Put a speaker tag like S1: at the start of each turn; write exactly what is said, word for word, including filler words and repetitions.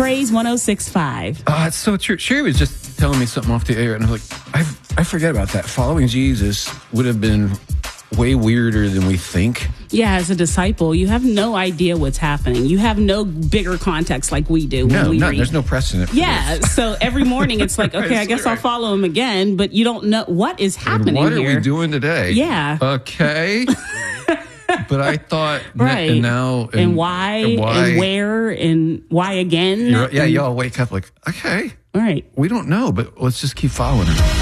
S1: Praise one oh six point five.
S2: Oh, it's so true. Sherry was just telling me something off the air, and I was like, I I forget about that. Following Jesus would have been way weirder than we think.
S1: Yeah, as a disciple, you have no idea what's happening. You have no bigger context like we do when
S2: No,
S1: we
S2: no,
S1: read.
S2: there's no precedent for
S1: Yeah,
S2: this.
S1: so every morning it's like, okay, I guess I'll
S2: Right.
S1: follow him again, but you don't know what is
S2: And
S1: happening
S2: what are
S1: here.
S2: we doing today?
S1: Yeah.
S2: Okay. But I thought,
S1: Right.
S2: and now, and,
S1: and why,
S2: and why,
S1: and where, and why again.
S2: You're- yeah,
S1: and,
S2: y'all wake up like, okay,
S1: Right.
S2: we don't know, but let's just keep following him.